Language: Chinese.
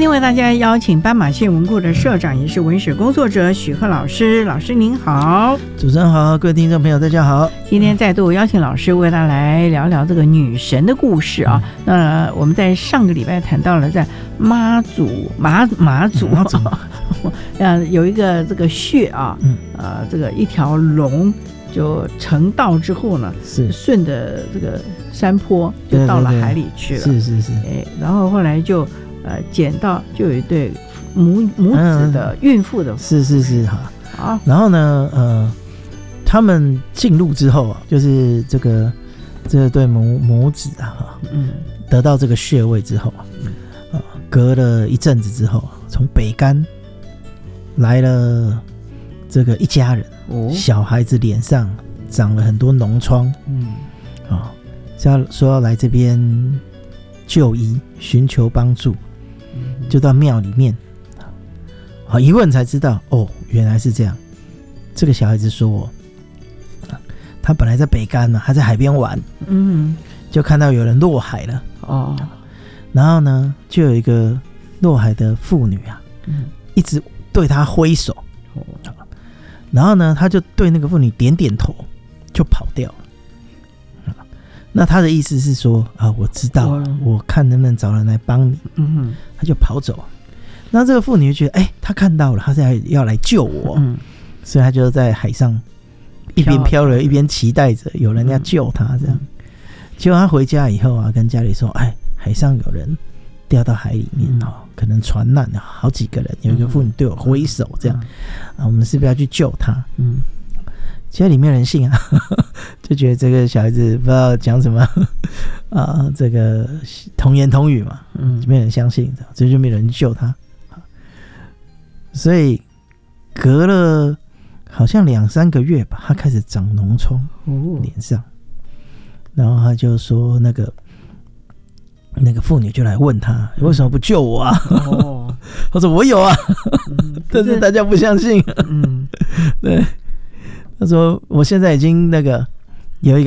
天为大家邀请斑马线文库的社长，也是文史工作者许鹤老师。老师您好。 主持人好，各位听众朋友大家好。 今天再度邀请老师为大家来聊聊这个女神的故事啊。那我们在上个礼拜谈到了在马祖有一个这个穴啊，这个一条龙就成道之后呢，是顺着这个山坡就到了海里去了。 是， 然后后来就捡到就有一对母子的孕妇的， 是好。然后呢，他们进入之后啊，就是这对母子啊，得到这个穴位之后啊，隔了一阵子之后，从北竿来了这个一家人，小孩子脸上长了很多脓疮，说要来这边就医，寻求帮助，就到庙里面，一问才知道，原来是这样。这个小孩子说，他本来在北竿嘛，他在海边玩，就看到有人落海了，然后呢，就有一个落海的妇女啊，一直对他挥手，然后呢，他就对那个妇女点点头，就跑掉了。那他的意思是说我知道了，我看能不能找人来帮你，他就跑走。那这个妇女就觉得，他看到了，他现在要来救我，所以他就在海上一边漂流一边期待着有人要救他，这样。结果他回家以后啊，跟家里说，海上有人掉到海里面，可能船难了，好几个人，有一个妇女对我挥手，这样，我们是不是要去救他？家里没有人信啊，就觉得这个小孩子不知道讲什么这个童言童语嘛，没有人相信，所以就没有人救他。所以隔了好像2-3个月吧，他开始长脓疮，脸上，然后他就说那个妇女就来问他，为什么不救我啊？他说我有啊，但是大家不相信。对，他说我现在已经有一个